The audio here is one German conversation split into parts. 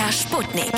MDR Sputnik.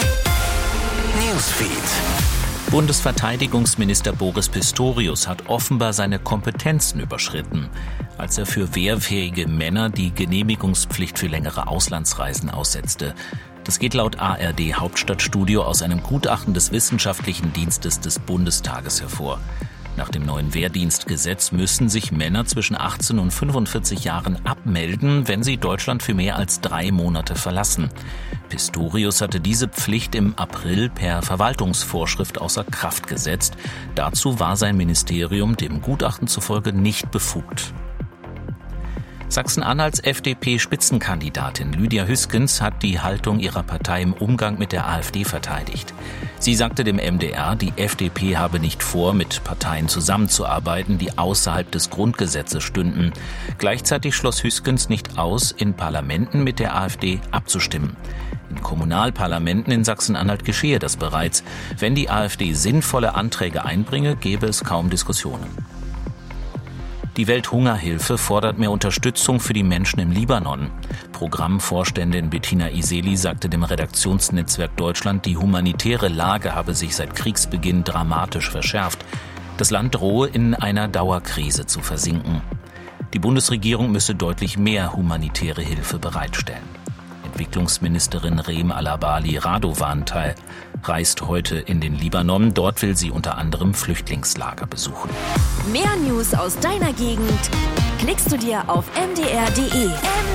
Newsfeed. Bundesverteidigungsminister Boris Pistorius hat offenbar seine Kompetenzen überschritten, als er für wehrfähige Männer die Genehmigungspflicht für längere Auslandsreisen aussetzte. Das geht laut ARD Hauptstadtstudio aus einem Gutachten des Wissenschaftlichen Dienstes des Bundestages hervor. Nach dem neuen Wehrdienstgesetz müssen sich Männer zwischen 18 und 45 Jahren abmelden, wenn sie Deutschland für mehr als 3 Monate verlassen. Pistorius hatte diese Pflicht im April per Verwaltungsvorschrift außer Kraft gesetzt. Dazu war sein Ministerium dem Gutachten zufolge nicht befugt. Sachsen-Anhalts FDP-Spitzenkandidatin Lydia Hüskens hat die Haltung ihrer Partei im Umgang mit der AfD verteidigt. Sie sagte dem MDR, die FDP habe nicht vor, mit Parteien zusammenzuarbeiten, die außerhalb des Grundgesetzes stünden. Gleichzeitig schloss Hüskens nicht aus, in Parlamenten mit der AfD abzustimmen. In Kommunalparlamenten in Sachsen-Anhalt geschehe das bereits. Wenn die AfD sinnvolle Anträge einbringe, gäbe es kaum Diskussionen. Die Welthungerhilfe fordert mehr Unterstützung für die Menschen im Libanon. Programmvorständin Bettina Iseli sagte dem Redaktionsnetzwerk Deutschland, die humanitäre Lage habe sich seit Kriegsbeginn dramatisch verschärft. Das Land drohe in einer Dauerkrise zu versinken. Die Bundesregierung müsse deutlich mehr humanitäre Hilfe bereitstellen. Entwicklungsministerin Reem Alabali Radovan reist heute in den Libanon. Dort will sie unter anderem Flüchtlingslager besuchen. Mehr News aus deiner Gegend klickst du dir auf mdr.de.